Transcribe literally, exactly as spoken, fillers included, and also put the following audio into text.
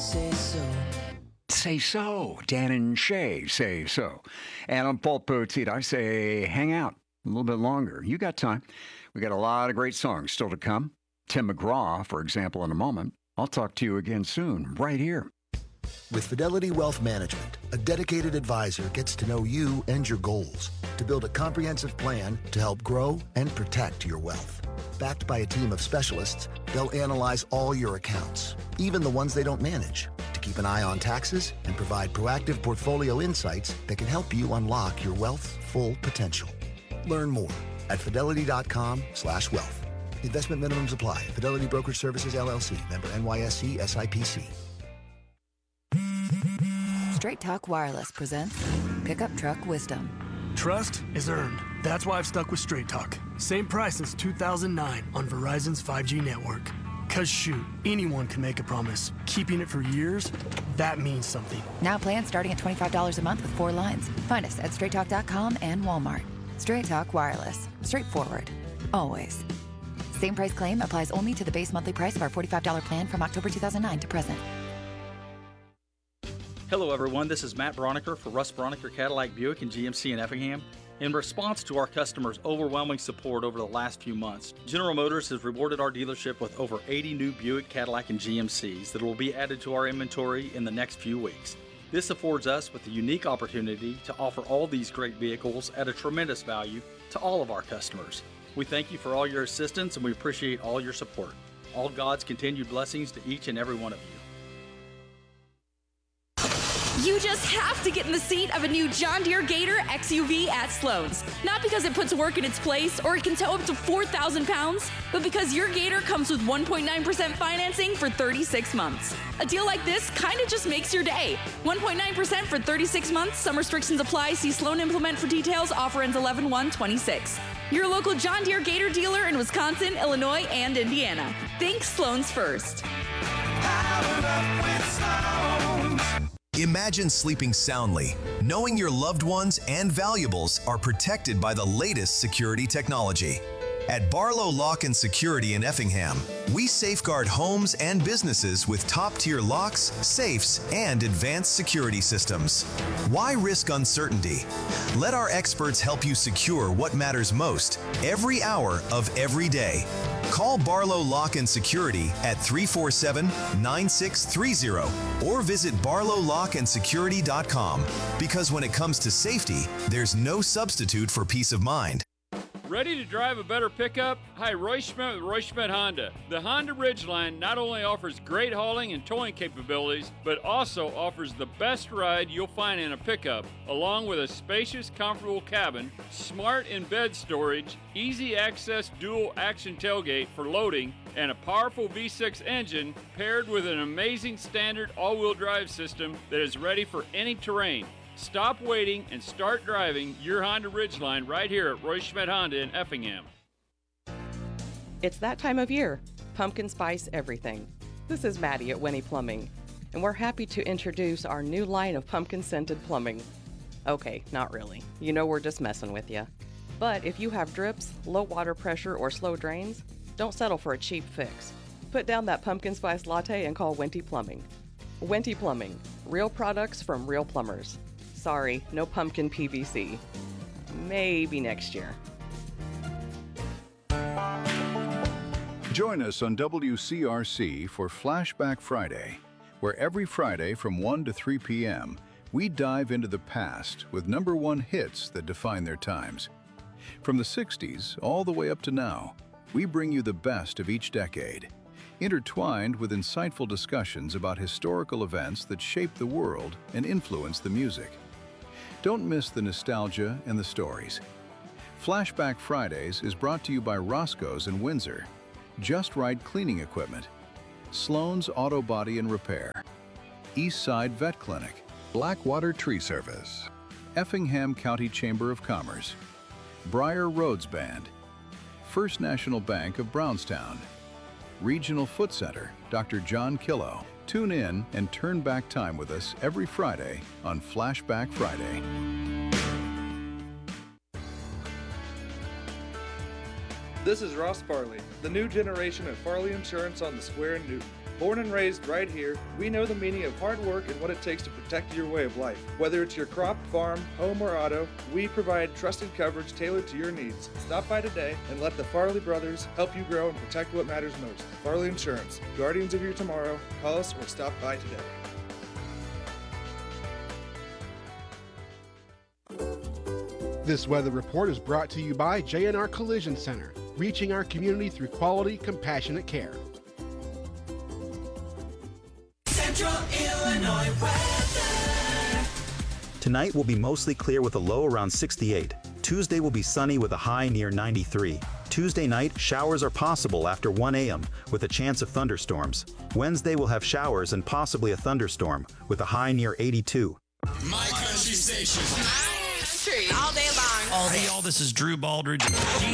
say so. Say so. Dan and Shay say so. And on Paul Poteet, I say hang out a little bit longer. You got time. We got a lot of great songs still to come. Tim McGraw, for example, in a moment. I'll talk to you again soon, right here. With Fidelity Wealth Management, a dedicated advisor gets to know you and your goals to build a comprehensive plan to help grow and protect your wealth. Backed by a team of specialists, they'll analyze all your accounts, even the ones they don't manage, to keep an eye on taxes and provide proactive portfolio insights that can help you unlock your wealth's full potential. Learn more at fidelity.com slash wealth. Investment minimums apply. Fidelity Brokerage Services, L L C. Member N Y S E S I P C. Straight Talk Wireless presents Pickup Truck Wisdom. Trust is earned. That's why I've stuck with Straight Talk. Same price since two thousand nine on Verizon's five G network. Cause shoot, anyone can make a promise. Keeping it for years, that means something. Now plans starting at twenty-five dollars a month with four lines. Find us at straight talk dot com and Walmart. Straight Talk Wireless. Straightforward. Always. Same price claim applies only to the base monthly price of our forty-five dollars plan from October two thousand nine to present. Hello everyone, this is Matt Broniker for Russ Broniker Cadillac Buick and G M C in Effingham. In response to our customers' overwhelming support over the last few months, General Motors has rewarded our dealership with over eighty new Buick, Cadillac, and G M Cs that will be added to our inventory in the next few weeks. This affords us with a unique opportunity to offer all these great vehicles at a tremendous value to all of our customers. We thank you for all your assistance and we appreciate all your support. All God's continued blessings to each and every one of you. You just have to get in the seat of a new John Deere Gator X U V at Sloan's. Not because it puts work in its place or it can tow up to four thousand pounds, but because your Gator comes with one point nine percent financing for thirty-six months. A deal like this kind of just makes your day. one point nine percent for thirty-six months. Some restrictions apply. See Sloan Implement for details. Offer ends eleven one twenty-six. Your local John Deere Gator dealer in Wisconsin, Illinois, and Indiana. Think Sloan's first. Powered up with Sloan's. Imagine sleeping soundly, knowing your loved ones and valuables are protected by the latest security technology. At Barlow Lock and Security in Effingham, we safeguard homes and businesses with top-tier locks, safes, and advanced security systems. Why risk uncertainty? Let our experts help you secure what matters most every hour of every day. Call Barlow Lock and Security at three four seven, nine six three zero or visit barlow lock and security dot com because when it comes to safety, there's no substitute for peace of mind. Ready to drive a better pickup? Hi, Roy Schmidt with Roy Schmidt Honda. The Honda Ridgeline not only offers great hauling and towing capabilities, but also offers the best ride you'll find in a pickup, along with a spacious, comfortable cabin, smart in-bed storage, easy access dual action tailgate for loading, and a powerful V six engine paired with an amazing standard all-wheel drive system that is ready for any terrain. Stop waiting and start driving your Honda Ridgeline right here at Roy Schmidt Honda in Effingham. It's that time of year. Pumpkin spice everything. This is Maddie at Winnie Plumbing, and we're happy to introduce our new line of pumpkin-scented plumbing. Okay, not really. You know we're just messing with you. But if you have drips, low water pressure, or slow drains, don't settle for a cheap fix. Put down that pumpkin spice latte and call Winty Plumbing. Winty Plumbing. Real products from real plumbers. Sorry, no pumpkin P V C. Maybe next year. Join us on W C R C for Flashback Friday, where every Friday from one to three p.m., we dive into the past with number one hits that define their times. From the sixties all the way up to now, we bring you the best of each decade, intertwined with insightful discussions about historical events that shaped the world and influenced the music. Don't miss the nostalgia and the stories. Flashback Fridays is brought to you by Roscoe's in Windsor, Just Right Cleaning Equipment, Sloan's Auto Body and Repair, East Side Vet Clinic, Blackwater Tree Service, Effingham County Chamber of Commerce, Briar Roads Band, First National Bank of Brownstown, Regional Foot Center, Doctor John Killow. Tune in and turn back time with us every Friday on Flashback Friday. This is Ross Farley, the new generation of Farley Insurance on the Square in Newton. Born and raised right here, we know the meaning of hard work and what it takes to protect your way of life. Whether it's your crop, farm, home, or auto, we provide trusted coverage tailored to your needs. Stop by today and let the Farley brothers help you grow and protect what matters most. Farley Insurance, guardians of your tomorrow. Call us or stop by today. This weather report is brought to you by J and R Collision Center, reaching our community through quality, compassionate care. Central Illinois weather. Tonight will be mostly clear with a low around sixty-eight. Tuesday will be sunny with a high near ninety-three. Tuesday night, showers are possible after one a m with a chance of thunderstorms. Wednesday will have showers and possibly a thunderstorm with a high near eighty-two. My country station. All day long. All day. Hey, y'all, this is Drew Baldridge.